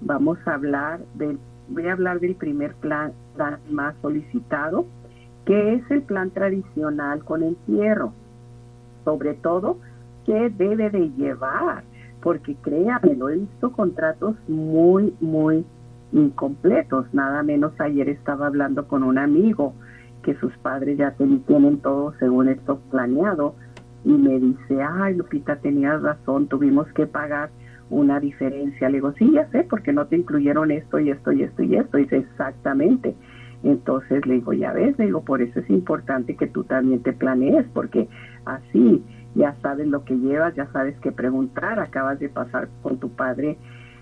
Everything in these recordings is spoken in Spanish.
voy a hablar del primer plan más solicitado, que es el plan tradicional con entierro. Sobre todo, ¿qué debe de llevar? Porque créanme, lo he visto contratos muy, muy incompletos. Nada menos ayer estaba hablando con un amigo que sus padres ya tienen todo según esto planeado y me dice, ay Lupita, tenías razón, tuvimos que pagar una diferencia. Le digo, sí, ya sé, porque no te incluyeron esto y esto y esto y esto. Y dice, exactamente. Entonces le digo, ya ves, le digo, por eso es importante que tú también te planees, porque así ya sabes lo que llevas, ya sabes qué preguntar. Acabas de pasar con tu padre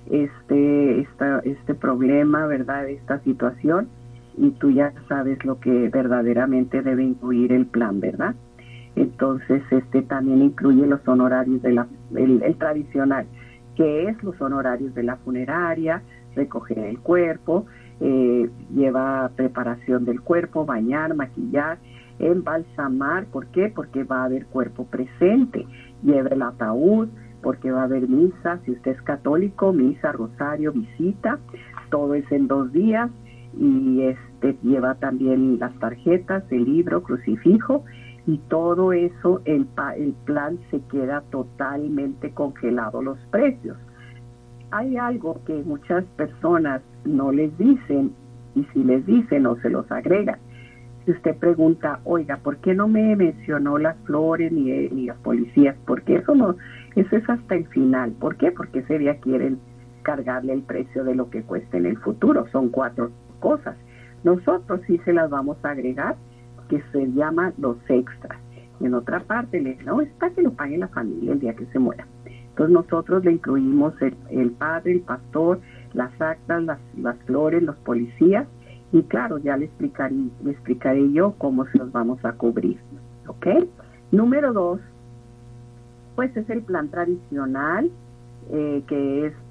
este problema, ¿verdad? Esta situación, y tú ya sabes lo que verdaderamente debe incluir el plan, ¿verdad? Entonces, también incluye los honorarios el tradicional, que es los honorarios de la funeraria, recoger el cuerpo, lleva preparación del cuerpo, bañar, maquillar, embalsamar. ¿Por qué? Porque va a haber cuerpo presente. Lleva el ataúd, porque va a haber misa. Si usted es católico, misa, rosario, visita. Todo es en 2 días. Y lleva también las tarjetas, el libro, crucifijo. Y todo eso, el plan se queda totalmente congelado los precios. Hay algo que muchas personas no les dicen, y si les dicen o se los agregan. Si usted pregunta, oiga, ¿por qué no me mencionó las flores ni las policías? Porque eso es hasta el final. ¿Por qué? Porque ese día quieren cargarle el precio de lo que cuesta en el futuro. Son 4 cosas. Nosotros sí se las vamos a agregar, que se llama los extras. Y en otra parte, no, es para que lo pague la familia el día que se muera. Entonces nosotros le incluimos el padre, el pastor, las actas, las flores, los policías, y claro, ya le explicaré yo cómo se los vamos a cubrir, ¿ok? Número 2, pues es el plan tradicional, que es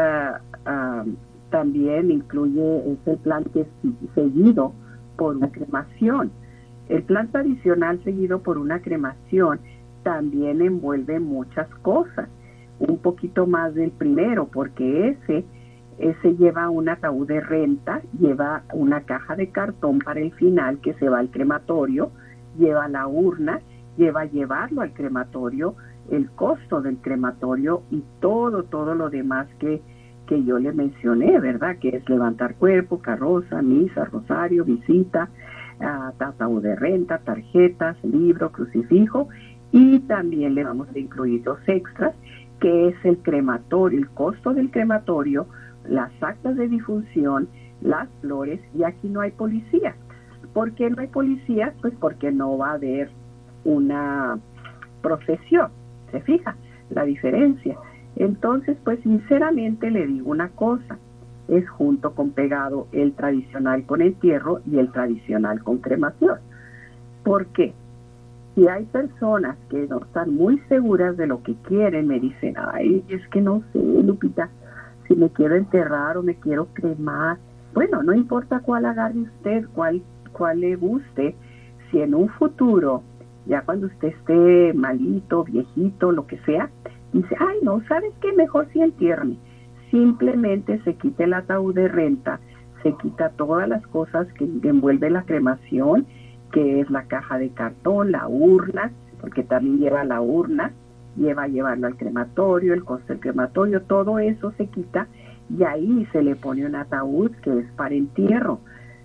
también incluye, es el plan que es seguido por una cremación. El plan tradicional seguido por una cremación también envuelve muchas cosas, un poquito más del primero, porque ese lleva un ataúd de renta, lleva una caja de cartón para el final que se va al crematorio, lleva la urna, lleva llevarlo al crematorio, el costo del crematorio y todo lo demás que yo le mencioné, ¿verdad? Que es levantar cuerpo, carroza, misa, rosario, visita, ataúd de renta, tarjetas, libro, crucifijo, y también le vamos a incluir los extras, que es el crematorio, el costo del crematorio, las actas de difunción, las flores, y aquí no hay policía. ¿Por qué no hay policía? Pues porque no va a haber una procesión. ¿Se fija la diferencia? Entonces, pues sinceramente le digo una cosa, es junto con pegado el tradicional con entierro y el tradicional con cremación. ¿Por qué? Si hay personas que no están muy seguras de lo que quieren, me dicen, ay, es que no sé, Lupita, si me quiero enterrar o me quiero cremar. Bueno, no importa cuál agarre usted, cuál le guste. Si en un futuro, ya cuando usted esté malito, viejito, lo que sea, dice, ay, no, ¿sabes qué? Mejor si entiérrame. Simplemente se quita el ataúd de renta, se quita todas las cosas que envuelve la cremación, que es la caja de cartón, la urna, porque también lleva la urna, llevarlo al crematorio, el costo del crematorio, todo eso se quita y ahí se le pone un ataúd que es para entierro.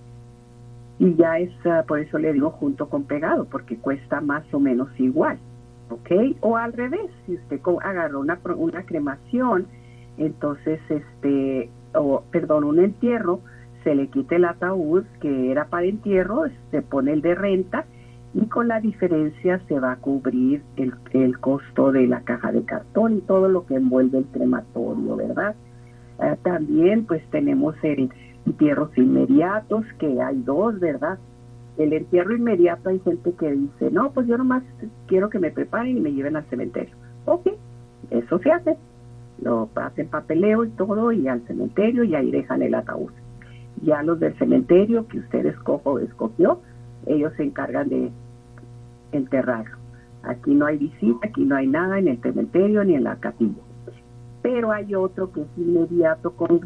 Y ya es, por eso le digo junto con pegado, porque cuesta más o menos igual, ¿ok? O al revés, si usted agarró una cremación, entonces, un entierro, se le quita el ataúd que era para entierro, se pone el de renta, y con la diferencia se va a cubrir el costo de la caja de cartón y todo lo que envuelve el crematorio, ¿verdad? También pues tenemos entierros inmediatos, que hay 2, ¿verdad? El entierro inmediato, hay gente que dice, no, pues yo nomás quiero que me preparen y me lleven al cementerio. Ok, eso se hace, lo hacen papeleo y todo, y al cementerio, y ahí dejan el ataúd. Ya los del cementerio que usted escogió, ellos se encargan de enterrarlo. Aquí no hay visita, aquí no hay nada en el cementerio ni en la capilla. Pero hay otro que es inmediato con